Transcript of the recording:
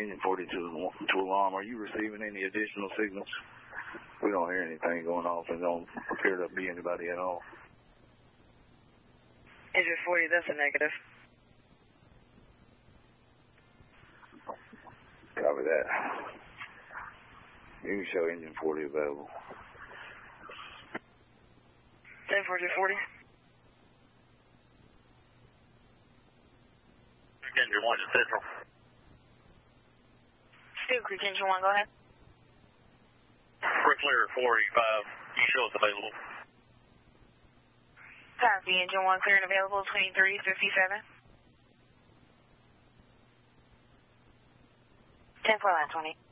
engine 42 to alarm. Are you receiving any additional signals? We don't hear anything going off and don't appear to be anybody at all. Engine 40, that's a negative. Copy that. You can show engine 40 available. 10-40. Engine 1 to Central. Steel Creek, Engine 1, go ahead. We're clear at 485. You show us available. Copy, Engine 1 clear and available, 2357. 10-4, line 20.